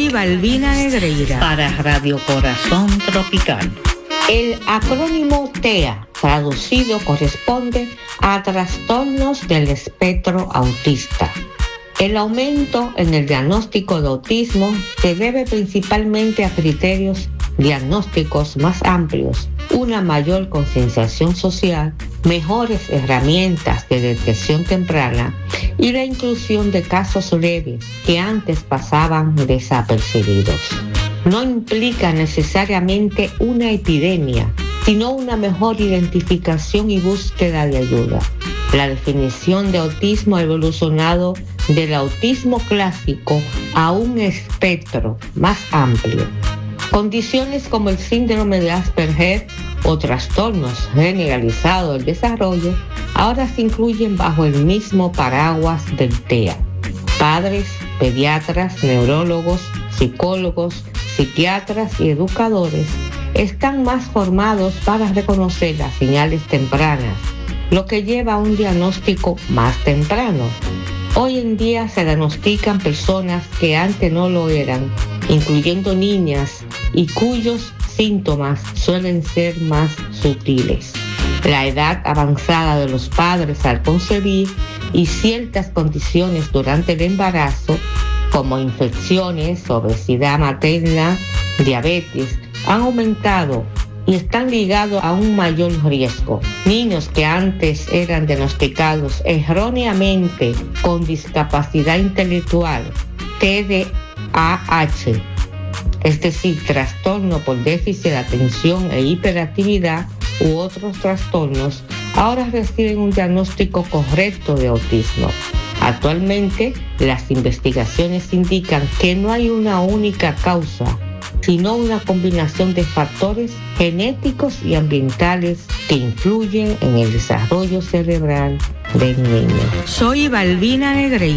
Soy Balbina Negreira para Radio Corazón Tropical. El acrónimo TEA, traducido, corresponde a trastornos del espectro autista. El aumento en el diagnóstico de autismo se debe principalmente a criterios diagnósticos más amplios, una mayor concienciación social, mejores herramientas de detección temprana y la inclusión de casos leves que antes pasaban desapercibidos. No implica necesariamente una epidemia, sino una mejor identificación y búsqueda de ayuda. La definición de autismo ha evolucionado del autismo clásico a un espectro más amplio. Condiciones como el síndrome de Asperger o trastornos generalizados del desarrollo ahora se incluyen bajo el mismo paraguas del TEA. Padres, pediatras, neurólogos, psicólogos, psiquiatras y educadores están más formados para reconocer las señales tempranas, lo que lleva a un diagnóstico más temprano. Hoy en día se diagnostican personas que antes no lo eran, incluyendo niñas, y cuyos síntomas suelen ser más sutiles. La edad avanzada de los padres al concebir y ciertas condiciones durante el embarazo, como infecciones, obesidad materna, diabetes, han aumentado y están ligados a un mayor riesgo. Niños que antes eran diagnosticados erróneamente con discapacidad intelectual, TDAH, es decir, trastorno por déficit de atención e hiperactividad u otros trastornos, ahora reciben un diagnóstico correcto de autismo. Actualmente, las investigaciones indican que no hay una única causa, sino una combinación de factores genéticos y ambientales que influyen en el desarrollo cerebral del niño. Soy Balbina Negreira.